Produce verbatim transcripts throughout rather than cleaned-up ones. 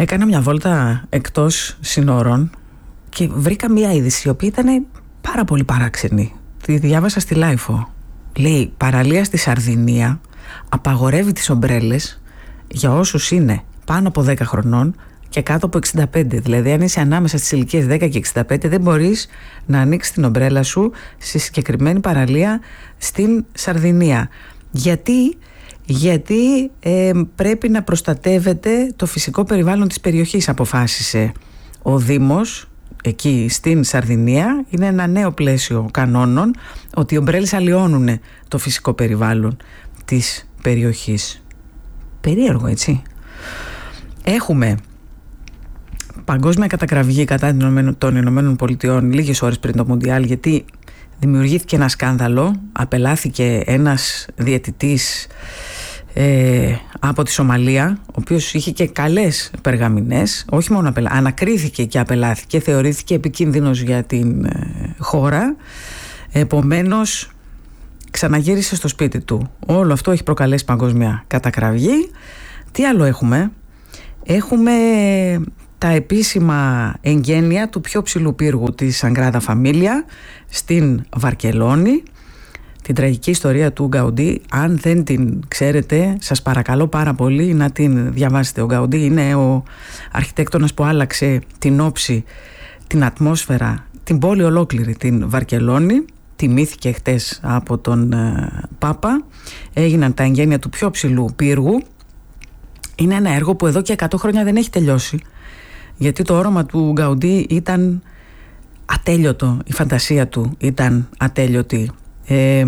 Έκανα μια βόλτα εκτός συνόρων και βρήκα μια είδηση η οποία ήταν πάρα πολύ παράξενη. Τη διάβασα στη Λάιφο. Λέει, παραλία στη Σαρδινία απαγορεύει τις ομπρέλες για όσους είναι πάνω από δέκα χρονών και κάτω από εξήντα πέντε. Δηλαδή, αν είσαι ανάμεσα στις ηλικίες δέκα και εξήντα πέντε, δεν μπορείς να ανοίξεις την ομπρέλα σου στη συγκεκριμένη παραλία στην Σαρδινία. Γιατί, γιατί ε, πρέπει να προστατεύεται το φυσικό περιβάλλον της περιοχής, αποφάσισε ο Δήμος εκεί στην Σαρδινία. Είναι ένα νέο πλαίσιο κανόνων ότι οι ομπρέλες αλλοιώνουν το φυσικό περιβάλλον της περιοχής. Περίεργο, έτσι. Έχουμε παγκόσμια κατακραυγή κατά των Ηνωμένων Πολιτειών λίγες ώρες πριν το Μουντιάλ, γιατί δημιουργήθηκε ένα σκάνδαλο. Απελάθηκε ένας διαιτητής ε, από τη Σομαλία, ο οποίος είχε και καλές περγαμηνές. Όχι μόνο απελά, ανακρίθηκε και απελάθηκε, θεωρήθηκε επικίνδυνος για την ε, χώρα. Επομένως ξαναγύρισε στο σπίτι του. Όλο αυτό έχει προκαλέσει παγκόσμια κατακραυγή. Τι άλλο έχουμε? Έχουμε τα επίσημα εγγένεια του πιο ψηλού πύργου της Σαγκράδα Φαμίλια στην Βαρκελόνη. Την τραγική ιστορία του Γκαουντί, αν δεν την ξέρετε, σας παρακαλώ πάρα πολύ να την διαβάσετε. Ο Γκαουντί είναι ο αρχιτέκτονας που άλλαξε την όψη, την ατμόσφαιρα, την πόλη ολόκληρη, την Βαρκελόνη. Τιμήθηκε χτες από τον ε, Πάπα. Έγιναν τα εγγένεια του πιο ψηλού πύργου. Είναι ένα έργο που εδώ και εκατό χρόνια δεν έχει τελειώσει, γιατί το όρομα του Γκαουντί ήταν ατέλειωτο, η φαντασία του ήταν ατέλειωτη. Ε,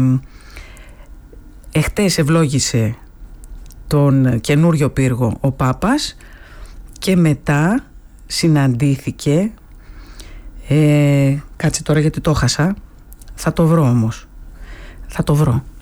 εχτες ευλόγησε τον καινούριο πύργο ο Πάπας και μετά συναντήθηκε ε, κάτσε τώρα γιατί το χάσα, θα το βρω όμως θα το βρω